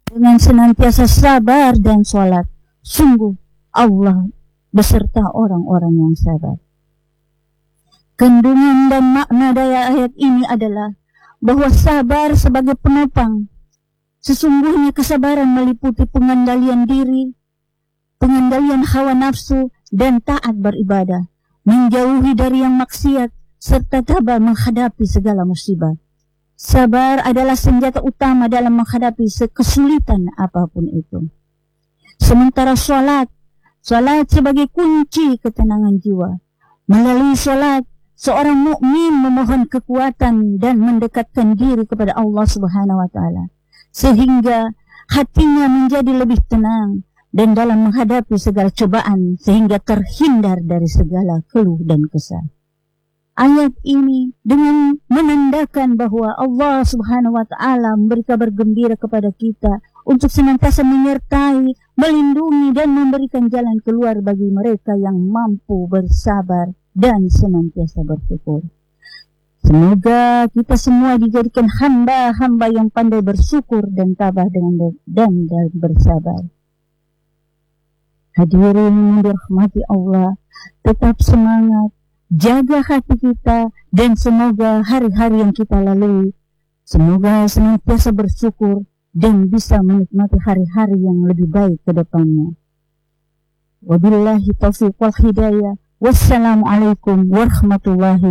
dengan senantiasa sabar dan sholat. Sungguh Allah beserta orang-orang yang sabar. Kandungan dan makna dari ayat ini adalah bahwa sabar sebagai penopang. Sesungguhnya kesabaran meliputi pengendalian diri, pengendalian hawa nafsu, dan taat beribadah, menjauhi dari yang maksiat, serta tabah menghadapi segala musibah. Sabar adalah senjata utama dalam menghadapi kesulitan apapun itu. Sementara sholat sebagai kunci ketenangan jiwa. Melalui sholat, seorang mukmin memohon kekuatan dan mendekatkan diri kepada Allah Subhanahu wa taala, sehingga hatinya menjadi lebih tenang dan dalam menghadapi segala cobaan, sehingga terhindar dari segala keluh dan kesah. Ayat ini dengan menandakan bahwa Allah Subhanahu wa taala memberi kabar gembira kepada kita untuk senantiasa menyertai, melindungi, dan memberikan jalan keluar bagi mereka yang mampu bersabar dan senantiasa bersyukur. Semoga kita semua dijadikan hamba-hamba yang pandai bersyukur dan tabah dan bersabar. Hadirin yang dirahmati Allah, tetap semangat, jaga hati kita, dan semoga hari-hari yang kita lalui, semoga senantiasa bersyukur dan bisa menikmati hari-hari yang lebih baik ke depannya. Wabillahi taufiq wal hidayah. Wassalamualaikum warahmatullahi